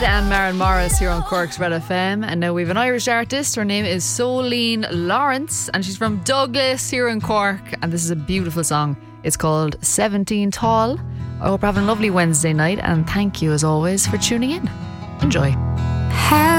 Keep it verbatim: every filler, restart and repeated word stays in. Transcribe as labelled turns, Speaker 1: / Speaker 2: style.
Speaker 1: and Maren Morris here on Cork's Red F M. And now we have an Irish artist. Her name is Solene Lawrence and she's from Douglas here in Cork. And this is a beautiful song. It's called seventeen Tall. I hope you're having a lovely Wednesday night and thank you as always for tuning in. Enjoy.